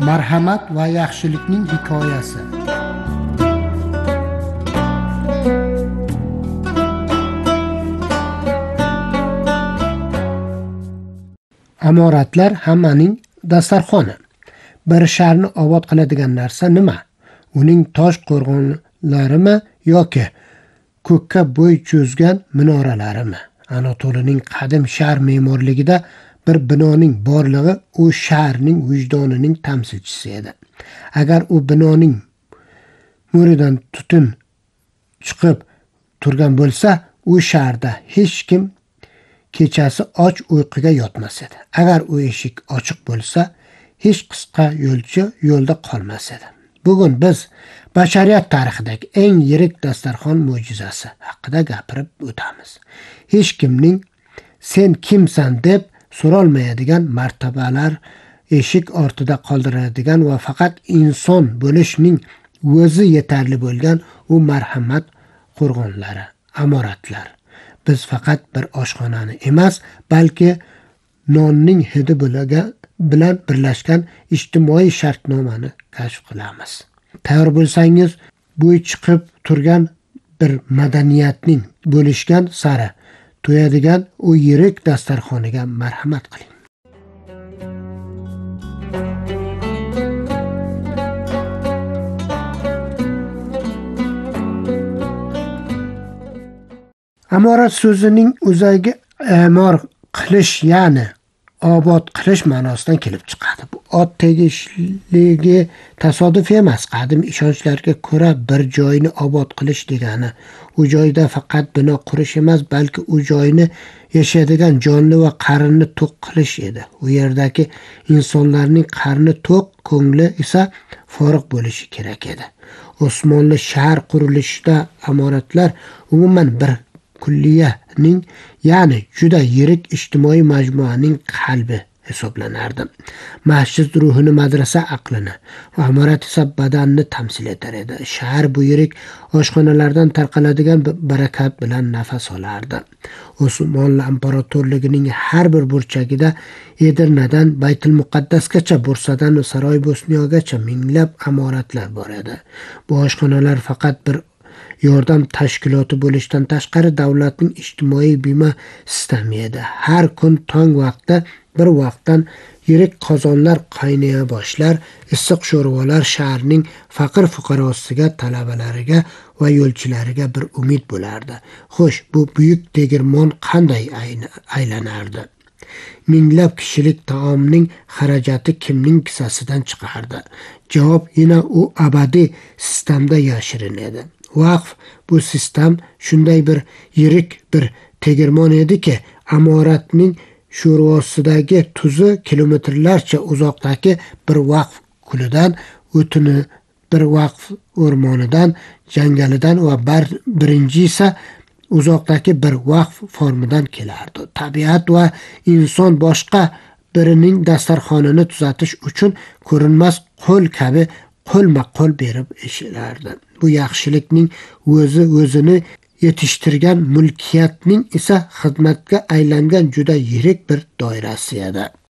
Marhamat va yaxshilikning hikoyasi. Amoratlar hammaning dasturxoni. Bir shaharni obod qiladigan narsa nima? Uning tosh qo'rg'onlarimi yoki ko'kka bo'y cho'zgan minoralarimi? Anatoliyaning qadim shahar me'morligida bir binoning borlig'i u shaharning vijdonining tamsilchisi edi. Agar u binoning mo'ridan tutun chiqib turgan bo'lsa, u shaharda hech kim kechasi och uyquga yotmas edi. Agar u eshik ochiq bo'lsa, hech qisqa yo'lchi yo'lda qolmas edi. Bugun biz bashariyat tarixidagi eng yirik dasturxon mo'jizasi haqida gapirib o'tamiz. Hech kimning sen kimsan deb so'ralmaydigan martabalar eshik ortida qoldiradigan va faqat inson bo'lishning o'zi yetarli bo'lgan u marhamat qo'rg'onlari, amoratlar. Biz faqat bir oshxonani emas, balki nonning hidi bilan birlashgan ijtimoiy shartnomani kashf qilamiz. Tayyor bo'lsangiz, bo'y chiqib turgan bir madaniyatning bo'lishgan sari to'yadigan u yirik dasturxoniga marhamat qiling. Amorat so'zining o'zagi amor qilish, ya'ni obod qilish ma'nosidan kelib chiqadi. Bu ot tegishligi tasodif emas. Qadim ishonchlarga ko'ra bir joyni obod qilish degani u joyda faqat bino qurish emas, balki u joyni yashaydigan jonli va qarni to'q qilish edi. U yerdagi insonlarning qarni to'q, ko'ngli esa forig' bo'lishi kerak edi. Osmonli shahar qurilishida amoratlar umuman bir kulliyaning, ya'ni juda yirik ijtimoiy majmuaning qalbi hisoblanardi. Masjid ruhini, madrasa aqlini va amorat esa badanni tamsil etar edi. Shahar bu yirik oshxonalardan tarqaladigan barakat bilan nafas olardi. Osmonli imperatorligining har bir burchagida Edirnadan Baytul Muqaddasgacha, Bursadan Saroybosniyogacha minglab amoratlar bor edi. Bu oshxonalar faqat bir yordam tashkiloti bo'lishdan tashqari davlatning ijtimoiy bino sistemi edi. Har kun tong vaqti bir vaqtdan yirik qozonlar qaynaya boshlar, issiq sho'rvalar shaharning faqir fuqarosiga, talabalariga va yo'lchilariga bir umid bo'lardi. Xo'sh, bu buyuk tegirmon qanday aylanardi? Minglab kishilik taomning xarajati kimning kissasidan chiqardi? Javob yana u abadiy sistemda yashirin edi. Vaqf bu sistem shunday bir yirik bir tegirmon ediki, amoratning sho'rvosidagi tuzi kilometrlarcha uzoqdagi bir vaqf kulidan, o'tini bir vaqf o'rmonidan, jangalidan va birinchi esa uzoqdagi bir vaqf formidan kelardi. Tabiat va inson boshqa birining dasturxonini tuzatish uchun ko'rinmas qo'l kabi qo'lma-qo'l berib ishilardi. Bu yaxshilikning o'zini yetishtirgan, mulkiyatning esa xizmatga aylangan juda yirik bir doirasi edi.